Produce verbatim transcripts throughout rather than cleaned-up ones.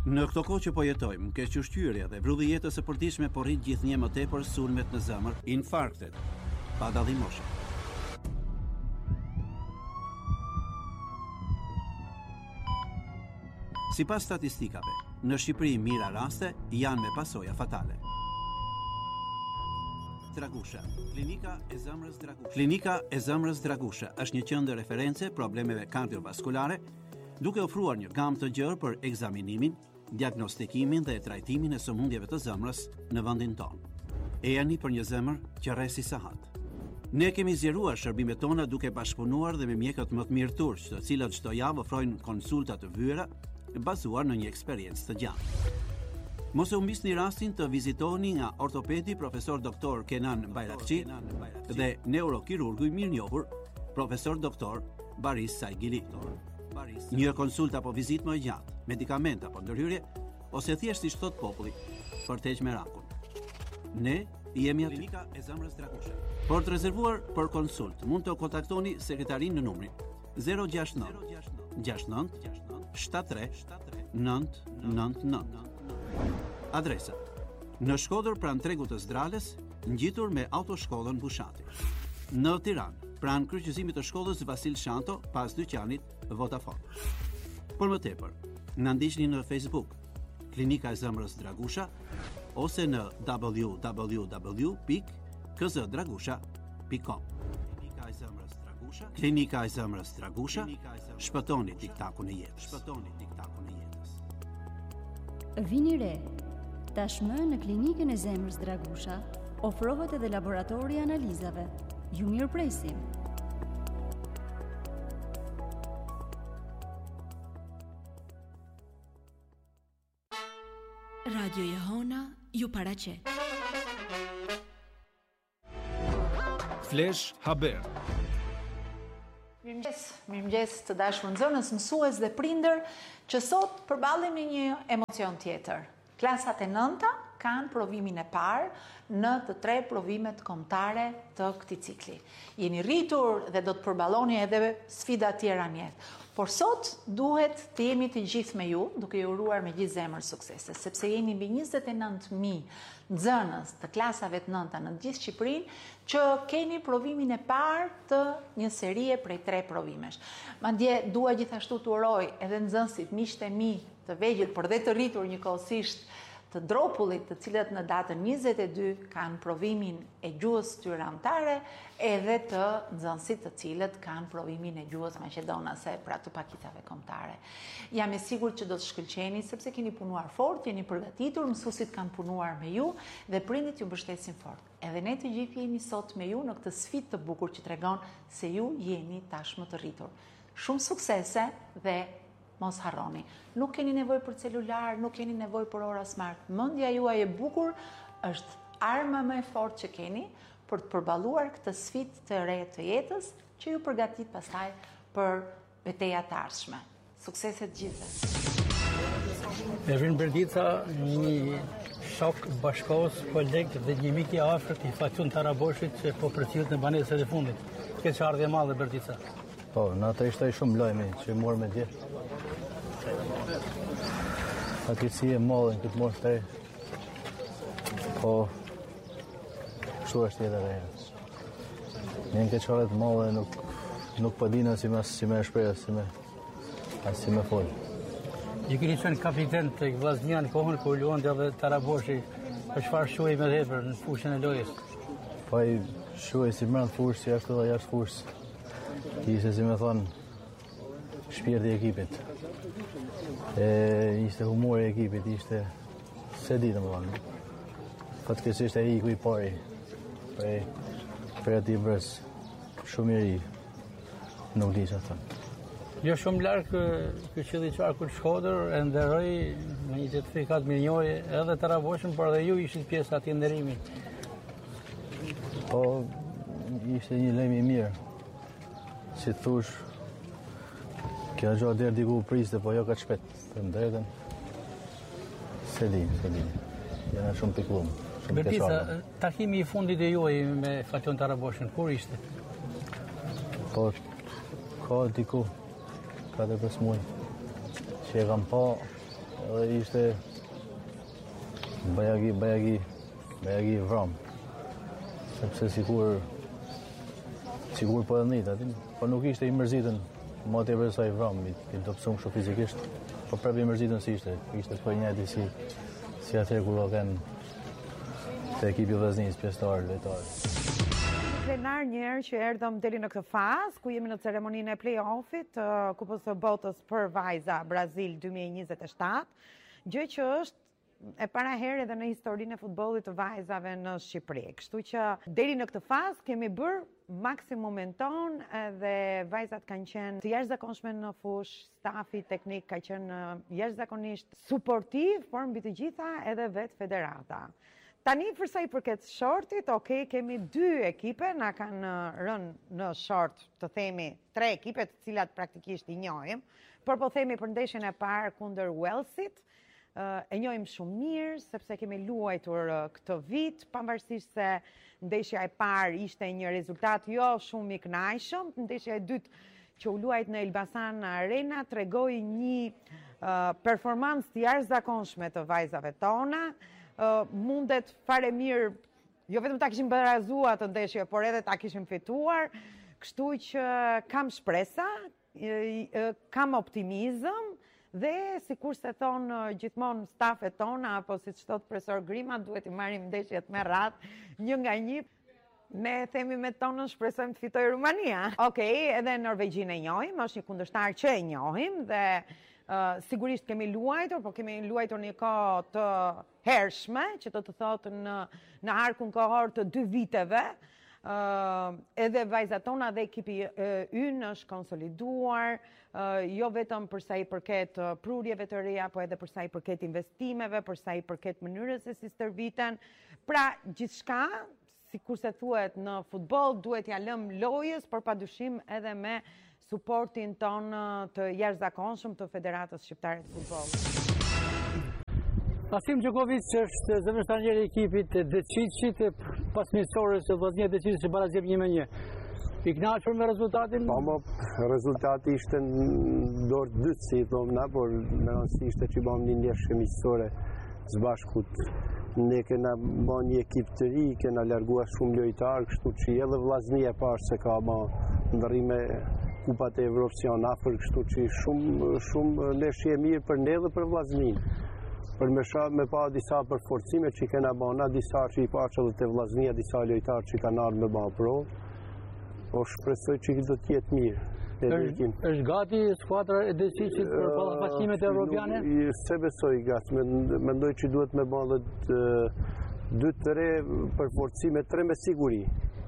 Në këto kohë që po jetojmë, kequshqyrja dhe vrudhi jetës së përditshme po rrit gjithnjë më tepër sulmet në zemër, infarktet, pa dallim moshe. Sipas statistikave, në Shqipëri mira raste janë me pasoja fatale. Dragusha, klinika e zemrës Dragusha. Klinika e zemrës Dragusha është një qendër referencë problemeve kardiovaskulare, duke ofruar një gamë të gjerë për ekzaminimin, diagnostikimin dhe trajtimin e sëmundjeve të zemrës në vendin tonë. E jani për një zemër që rresi sahat. Ne kemi zgjeruar shërbimet tona duke bashkëpunuar dhe me mjekët më të mirë turq, të cilët çdo javë ofrojnë konsulta të vëra bazuar në një eksperiencë të gjatë. Mos e humbisni rastin të vizitoni nga ortopedi profesor doktor Kenan Bayrakçi dhe neurokirurgu i mirënjohur profesor doktor Baris Saigili. Një konsulta apo vizitë më e gjatë, medikament apo ndërhyrje, ose thjesht si thot populli, për të heqë merakun. Ne jemi aty. Klinika e zemrës Dragusha. Për të rezervuar për konsult, mund të kontaktoni sekretarin në numrin zero gjasht nëntë gjasht nëntë shtat tre nëntë nëntë nëntë. Adresa: në Shkodër pranë tregut të Zdrales, ngjitur me autoshkollën Bushati. Në Tiranë, pranë kryqëzimit të shkollës Vasil Shanto, pas dyqanit Vodafone. Për më tepër, na ndiqni në Facebook, Klinika e zemrës Dragusha, ose në w w w pikë k z dragusha pikë com. Klinika e zemrës Dragusha, Klinika e zemrës Dragusha, shpëtoni tiktakun e jetës. Shpëtoni tiktakun e jetës. Vini re, tashmë në Klinikën e zemrës Dragusha ofrohet edhe laboratori i analizave. Ju mirë presim. Radio Jehona ju paraqet. Flash Haber. Mirëmëngjes, mirëmëngjes të dashur nxënës, mësues dhe prindër, që sot përballemi një emocion tjetër. Klasat e nënta kanë provimin e parë në të tre provimet kombëtare të këtij cikli. Jeni rritur dhe do të përballoni edhe sfida të tjera në jetë. Por sot duhet të jemi të gjithë me ju, duke ju uruar me gjithë zemër suksese, sepse jeni mbi njëzet e nëntë mijë nxënës të klasave të nënta në gjithë Shqipërinë që keni provimin e parë të një serie prej tre provimesh. Mandje dua gjithashtu të uroj edhe nxënësit, miqtë e mi të vegjël, por dhe të rritur njëkohësisht të Dropullit, të cilët në datën njëzet e dy kanë provimin e gjuhës tyre anëtare, edhe të nxënësit të cilët kanë provimin e gjuhës maqedonase, pra të pakicave kombëtare. Jam e sigurt që do të shkëlqeni sepse keni punuar fort, jeni përgatitur, mësuesit kanë punuar me ju dhe prindit ju mbështesin fort. Edhe ne të gjithë jemi sot me ju në këtë sfidë të bukur që tregon se ju jeni tashmë të rritur. Shumë suksese dhe mos harroni. Nuk keni nevojë për celular, nuk keni nevojë për ora smart. Mendja juaj e bukur është arma më e fortë që keni për të përballuar këtë sfidë të re të jetës që ju përgatit pastaj për betejat e ardhshme. Suksese të gjithëve. Ervin Berdica, një shok bashkës, koleg dhe një mik i afërt i Fatun Taraboshit që po përcjellet në banesën e fundit. Ke çardhje e madhe Berdica. Po, në atë ishte shumë lojmi që morë me dje. Fatësi e madhe në këtë moshë të re. Po, kështu është jetë e re. Një në këtë çardhje të madhe nuk nuk po dinë si më si më shpreh, si më as si më fol. Ju keni qenë kapiten të Vllaznia në kohën kur luante edhe Taraboshi, për çfarë shuhej më tepër në fushën e lojës? Po ai shuhej si brenda fushës, si ashtu dhe jashtë fushës. Ishte, si me thonë, shpirti i ekipit. E ishte humori i ekipit, ishte se di domethënë. Fatkeqësisht ai iku i pari. Prej prej atij brez shumë i ri. Nuk di çfarë thon. Jo shumë larg ky qytetar kur Shkodër e nderoi me një certifikat mirënjohje edhe Taraboshin, por edhe ju ishit pjesë atij nderimi. Po ishte një lajm i mirë. Si thush, kjo gjohë dherë diku priste, po jo ka shpet, për më drejten. Se di, se di. Jena shumë piklum. Bertica, takimi i fundit e juaj me Fatun Taraboshin, kur ishte? Po, ka diku, katër pesë muaj, që e kam pa, edhe ishte bajagi, bajagi, bajagi vram. Sepse sikur, sikur po edhe njët, atin, po nuk ishte i mërzitën, ma të e vërsa i vram, i të pësum kështu fizikisht, po prap i mërzitën si ishte, ishte po i njëti si, si atër kur o kanë të ekipi Vllaznisë, pjesëtarë, lojtarë. Krenar njerë që erdhëm deri në këtë fazë, ku jemi në ceremoninë e play-offit, uh, Kupës së Botës për vajza Brazil dy mijë e njëzet e shtatë, gjë që është e para herë edhe në historinë e futbollit të vajzave në Shqipëri. Kështu që deri në këtë fazë kemi bërë maksimumin ton edhe vajzat kanë qenë të jashtëzakonshme në fush, stafi teknik ka qenë jashtëzakonisht suportiv, por mbi të gjitha edhe vetë federata. Tani përsa i përket shortit, ok, kemi dy ekipe, na kanë rënë në short, të themi, tre ekipe të cilat praktikisht i njohim, por po themi për ndeshjen e parë kundër Walesit, e njohim shumë mirë, sepse kemi luajtur këtë vit, pavarësisht se ndeshja e parë ishte një rezultat jo shumë i kënaqshëm, ndeshja e dytë që u luajt në Elbasan Arena tregoi një uh, performancë të jashtëzakonshme të vajzave tona. Uh, mundet fare mirë, jo vetëm ta kishim barazuar të ndeshje, por edhe ta kishim fituar, kështu që kam shpresa, kam optimizëm, dhe sikur se thonë gjithmonë stafet tona, apo si që thot profesor Grima, duhet i marrim ndeshjet me radhë, një nga një. Ne themi me tonën shpresojmë të fitoj Rumania. Okej, edhe Norvegjinë e njohim, është një kundërshtar që e njohim dhe Uh, sigurisht kemi luajtur, po kemi luajtur një kohë të hershme, që të të thotë në, në arkun kohor të dy viteve, uh, edhe vajzat tona dhe ekipi uh, ynë është konsoliduar, uh, jo vetëm përsa i përket uh, prurjeve të reja, po edhe përsa i përket investimeve, përsa i përket mënyrës se si stërviten. Pra, gjithçka, sikur se thuhet në futboll, duhet ja lëm lojës, por padyshim edhe me suportin ton të jashtëzakonshëm të Federatës Shqiptare të Futbollit. Asim Gjokovic është zëvendëstar i ekipit Deciqit, pas miqësorës së Vllaznia Deciqit që bara zgjep një me një. I kënaqur me rezultatin? Po, mo, rezultati ishte në dorë dytë, si i thomë na, por me rëndësi ishte që bëm një ndeshje miqësore zbashkut. Ne kena bën një ekip të ri, kena larguar shumë lojtarë, kështu që edhe Vllaznia e parë se ka bën ndërrime kupat e Evropës janë afër, kështu që shumë shumë ndeshje e mirë për ne dhe për Vllazninë. Për me shah me pa disa përforcime që kena bëna, disa që i pa që edhe të Vllaznia, disa lojtarë që kanë ardhur me bë provë. Po shpresoj që do të jetë mirë. Është gati skuadra e Deciqit për ballafaqime evropiane? Se besoj gati, mendoj që duhet me bë edhe dy të re përforcime, tre me siguri.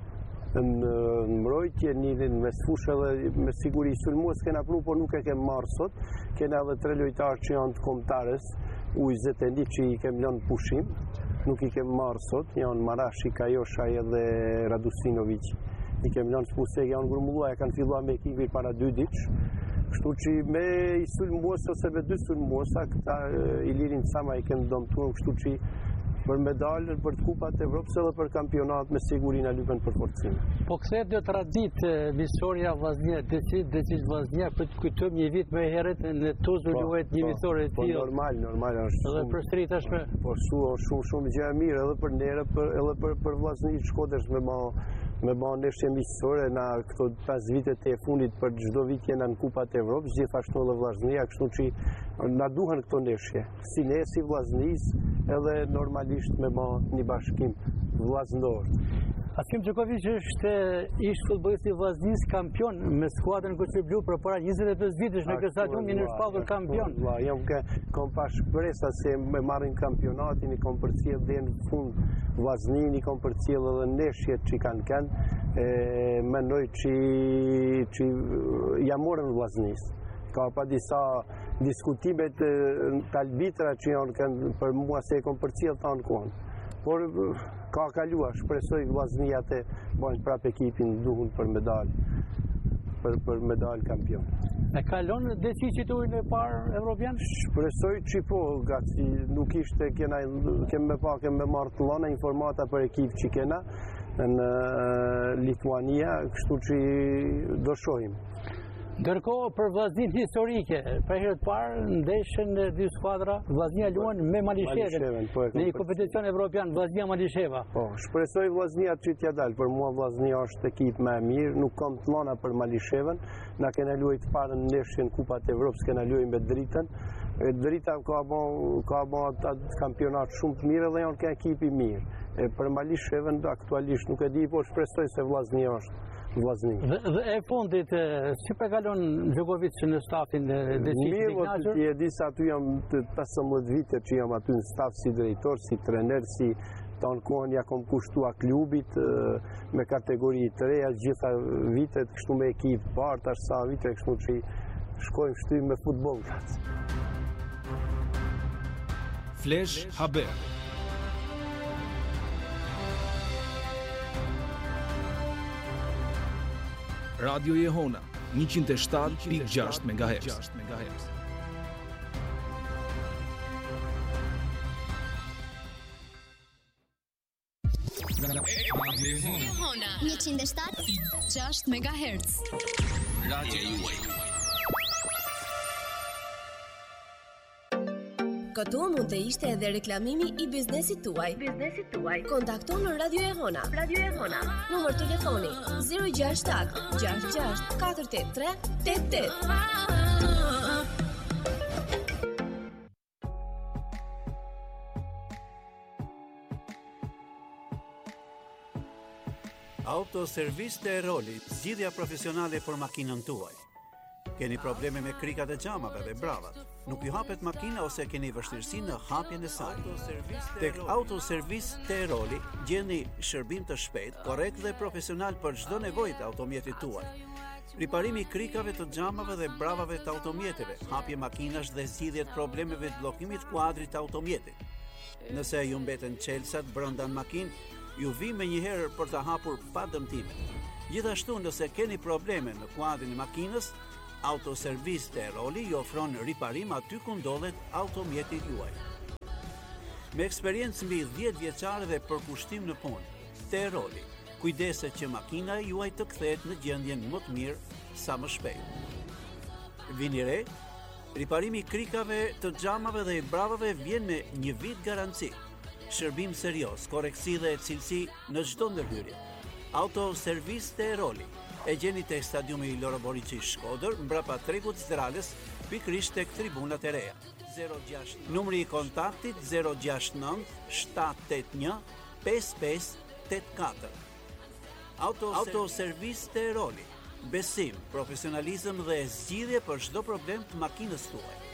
Në mbrojtje, një me sfushë dhe me siguri sulmues kena pru, por nuk e kem marrë sot. Kena edhe tre lojtarë që janë të kombëtarës, U njëzet e një që i kem lënë pushim, nuk i kem marrë sot, janë Marashi, Kajoshaj edhe Radusinovic. I kem lënë spuse, janë grumullua, e kanë fillua me ekipi para dy ditë. Kështu që me i sulmues ose me dy sulmuesa, këta Ilirin Sama i kem dëmtuar, kështu që për medalë, për të kupat e Evropës edhe për kampionat me siguri në lypen për forcime. Po këthet dhe tradit miqësoria Vllaznia Deciqit, Deciqit Vllaznia, për të kujtëm një vit më herët në Tuzë luhet një miqësore e tillë. Po normal, normal është. Edhe për shtri tashme. Po shumë shumë shumë gjë e mirë edhe për nere, edhe për për Vllaznia Shkodrës me bë me bë ndeshje miqësore na këto pesë vitet e fundit për çdo vit jena në kupat e Evropës, gjithashtu edhe Vllaznia, kështu që na duhen këto ndeshje. Si ne si Vllaznisë edhe normalisht me bë një bashkim vllazndor. Asim Gjokovic është ish futbollist i Vllaznisë kampion me skuadrën Koçi Blu përpara njëzet e pesë ditësh në këtë stadium jeni shpallur kampion. Valla, jam ka kom pa shpresa se me marrin kampionatin, i kom përcjell deri në fund Vllaznin, i kom përcjell edhe ndeshjet që kanë kanë. Mendoj që që ja morën Vllaznisë. Ka pa disa diskutime të arbitra që janë kanë për mua se e kom përcjell tan kohën. Por ka kaluar, shpresoj Vllaznia të bojnë prap ekipin duhur për medalë, për, për medalë kampion. E kalon Deciqit ujën e parë evropian? Shpresoj që po, gati nuk ishte, kena, kem me pa, kem me marrë të lana informata për ekip që kena në Lituania, kështu që do shohim. Ndërkohë për vllaznin historike, për herë të parë ndeshën e dy skuadra, Vllaznia luan me Malishevën në një kompeticion evropian, Vllaznia Malisheva. Po, shpresoj Vllaznia që t'ja dalë, për mua Vllaznia është ekip më e mirë, nuk kam të lana për Malishevën, na kena luajt të parën ndeshjen Kupat e Evropës, kena luajt me Dritën. Drita ka bën ka bën atë kampionat shumë të mirë dhe janë ka ekip i mirë. E për Malishevën aktualisht nuk e di, po shpresoj se Vllaznia është Vllazni. Dhe, dhe e fundit, si përkalon Djokovic në stafin e Decis Mirë, ti e di se aty jam të pesëmbëdhjetë vite që jam aty në staf si drejtor, si trener, si tonë kohën ja kom kushtua klubit me kategori të reja, gjitha vitet, kështu me ekip parë, tash sa vite kështu që shkojmë shtymë me futboll. Flesh Haber. Radio Jehona, njëqind e shtatë pikë gjashtë megahertz. Jehona, njëqind e shtatë pikë gjashtë megahertz. Radio juaj. Këtu mund të ishte edhe reklamimi i biznesit tuaj. Biznesit tuaj. Kontakto në Radio Jehona. Radio Jehona. Numër telefoni zero gjasht shtat gjasht gjasht katër tetë tre tetë tetë. Autoservis të Eroli, zgjidhja profesionale për makinën tuaj. Keni probleme me krikat e xhamave dhe bravat, nuk ju hapet makina ose keni vështirësi në hapjen e saj. Tek Autoservis të Eroli gjeni shërbim të shpejt, korrekt dhe profesional për çdo nevojë të automjetit tuaj. Riparimi i krikave të xhamave dhe bravave të automjeteve, hapje makinash dhe zgjidhje të problemeve të bllokimit kuadrit të automjetit. Nëse ju mbeten çelësat brenda në makinë, ju vi me njëherë për të hapur pa dëmtime. Gjithashtu, nëse keni probleme në kuadrin e makinës, Autoservis të Eroli ju ofron riparim aty ku ndodhet automjeti juaj. Me eksperiencë mbi dhjetë vjeçare dhe përkushtim në punë, të Eroli, kujdeset që makina juaj të kthehet në gjendjen më të mirë sa më shpejt. Vini re, riparimi i krikave të xhamave dhe i bravave vjen me një vit garanci. Shërbim serioz, korreksi dhe cilësi në çdo ndërhyrje. Autoservis të Eroli e gjeni tek stadiumi i Loro Boriçi Shkodër, mbrapa tregut Zdrales, pikërisht tek tribunat e reja. Numri i kontaktit zero gjasht nëntë shtat tetë një pesë pesë tetë katër. Autoservis të Eroli. Besim, profesionalizëm dhe zgjidhje për çdo problem të makinës tuaj.